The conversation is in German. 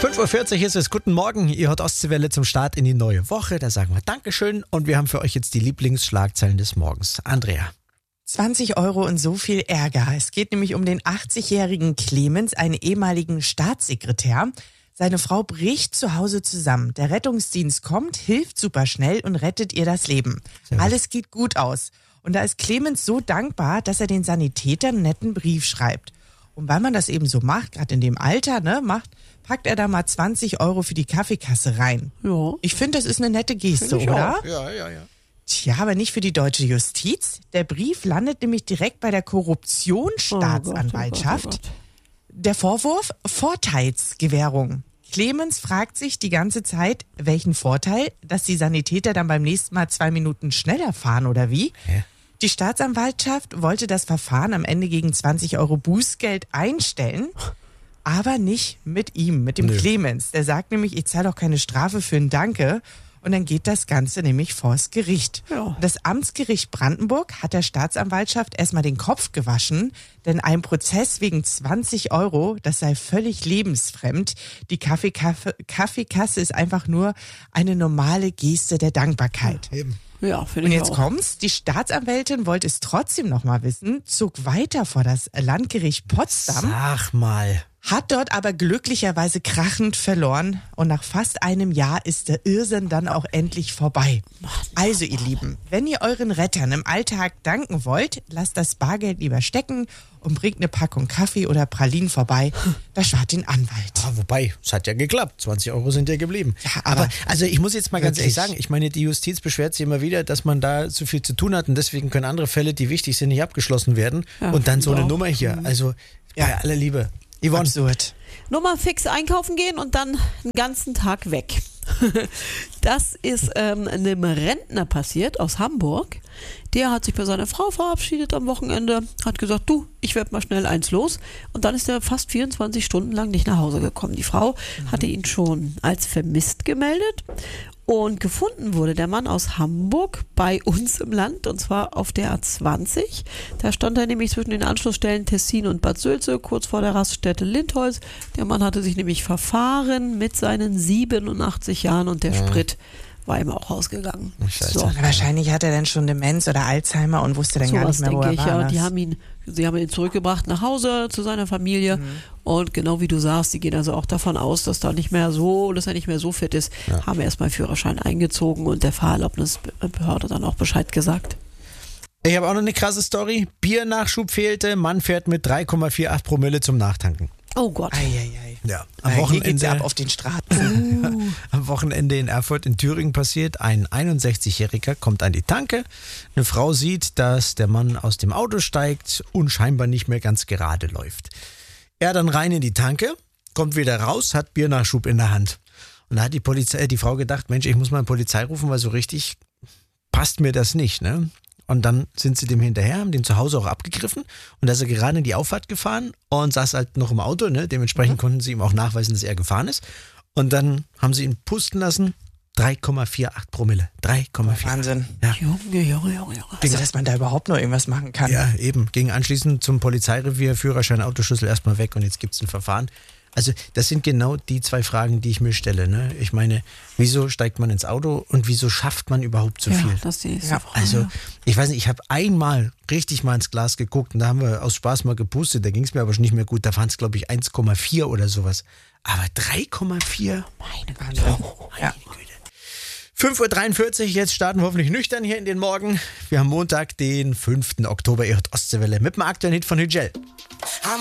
5:40 Uhr ist es. Guten Morgen, ihr hört Ostseewelle zum Start in die neue Woche. Da sagen wir Dankeschön und wir haben für euch jetzt die Lieblingsschlagzeilen des Morgens. Andrea. 20 Euro und so viel Ärger. Es geht nämlich um den 80-jährigen Clemens, einen ehemaligen Staatssekretär. Seine Frau bricht zu Hause zusammen. Der Rettungsdienst kommt, hilft super schnell und rettet ihr das Leben. Alles geht gut aus. Und da ist Clemens so dankbar, dass er den Sanitätern einen netten Brief schreibt. Und weil man das eben so macht, gerade in dem Alter, packt er da mal 20 Euro für die Kaffeekasse rein. Ja. Ich finde, das ist eine nette Geste, oder? Ja. Tja, aber nicht für die deutsche Justiz. Der Brief landet nämlich direkt bei der Korruptionsstaatsanwaltschaft. Oh Gott. Der Vorwurf: Vorteilsgewährung. Clemens fragt sich die ganze Zeit, welchen Vorteil, dass die Sanitäter dann beim nächsten Mal 2 Minuten schneller fahren oder wie? Hä? Die Staatsanwaltschaft wollte das Verfahren am Ende gegen 20 Euro Bußgeld einstellen, aber nicht mit ihm, mit dem Clemens. Der sagt nämlich, ich zahle doch keine Strafe für ein Danke. Und dann geht das Ganze nämlich vors Gericht. Ja. Das Amtsgericht Brandenburg hat der Staatsanwaltschaft erstmal den Kopf gewaschen, denn ein Prozess wegen 20 Euro, das sei völlig lebensfremd. Die Kaffeekasse ist einfach nur eine normale Geste der Dankbarkeit. Eben. Ja, finde Und ich jetzt auch. kommt's, die Staatsanwältin wollte es trotzdem noch mal wissen, zog weiter vor das Landgericht Potsdam, Sag mal. hat dort aber glücklicherweise krachend verloren und nach fast einem Jahr ist der Irrsinn dann auch endlich vorbei. Also ihr Lieben, wenn ihr euren Rettern im Alltag danken wollt, lasst das Bargeld lieber stecken und bringt eine Packung Kaffee oder Pralinen vorbei, da spart den Anwalt. Ah, wobei, es hat ja geklappt. 20 Euro sind ja geblieben. Ja, aber aber also ich muss jetzt mal ganz ehrlich wirklich. sagen, ich meine, die Justiz beschwert sich immer wieder, dass man da zu viel zu tun hat und deswegen können andere Fälle, die wichtig sind, nicht abgeschlossen werden. Ja, und dann so eine auch. Nummer hier. Also bei aller Liebe. Yvonne. Absurd. Nur mal fix einkaufen gehen und dann den ganzen Tag weg. Das ist einem Rentner passiert aus Hamburg. Der hat sich bei seiner Frau verabschiedet am Wochenende, hat gesagt, du, ich werde mal schnell eins los. Und dann ist er fast 24 Stunden lang nicht nach Hause gekommen. Die Frau hatte ihn schon als vermisst gemeldet. Und gefunden wurde der Mann aus Hamburg bei uns im Land, und zwar auf der A20. Da stand er nämlich zwischen den Anschlussstellen Tessin und Bad Sülze, kurz vor der Raststätte Lindholz. Der Mann hatte sich nämlich verfahren mit seinen 87 Jahren und der Sprit war ihm auch ausgegangen. Scheiße. So. Wahrscheinlich hat er dann schon Demenz oder Alzheimer und wusste dann gar Sowas nicht mehr, wo denke er ich, war. ja. ne? Sie haben ihn zurückgebracht nach Hause zu seiner Familie. Und genau wie du sagst, die gehen also auch davon aus, dass er nicht mehr so fit ist, haben erstmal Führerschein eingezogen und der Fahrerlaubnisbehörde dann auch Bescheid gesagt. Ich habe auch noch eine krasse Story. Biernachschub fehlte, Mann fährt mit 3,48 Promille zum Nachtanken. Oh Gott. Eieiei. Ja, Hier geht's ab auf den Straßen. Am Wochenende in Erfurt in Thüringen passiert. Ein 61-Jähriger kommt an die Tanke. Eine Frau sieht, dass der Mann aus dem Auto steigt und scheinbar nicht mehr ganz gerade läuft. Er dann rein in die Tanke, kommt wieder raus, hat Biernachschub in der Hand. Und da hat die Frau gedacht, Mensch, ich muss mal Polizei rufen, weil so richtig passt mir das nicht, ne? Und dann sind sie dem hinterher, haben den zu Hause auch abgegriffen und da ist er gerade in die Auffahrt gefahren und saß halt noch im Auto, ne? Dementsprechend konnten sie ihm auch nachweisen, dass er gefahren ist. Und dann haben sie ihn pusten lassen, 3,48 Promille. 3,4. Wahnsinn. Ja. Junge. Also, dass man da überhaupt noch irgendwas machen kann. Ja, eben. Ging anschließend zum Polizeirevier, Führerschein, Autoschlüssel erstmal weg und jetzt gibt es ein Verfahren. Also das sind genau die 2 Fragen, die ich mir stelle. Ne? Ich meine, wieso steigt man ins Auto und wieso schafft man überhaupt so viel? Das ist die Ja, Frage. Also ich weiß nicht, ich habe einmal richtig mal ins Glas geguckt und da haben wir aus Spaß mal gepustet, da ging es mir aber schon nicht mehr gut, da waren es glaube ich 1,4 oder sowas. Aber 3,4? Meine Güte. Wahnsinn. Ja. 5:43 Uhr, jetzt starten wir hoffentlich nüchtern hier in den Morgen. Wir haben Montag, den 5. Oktober, ihr hört Ostseewelle mit dem aktuellen Hit von Hügel.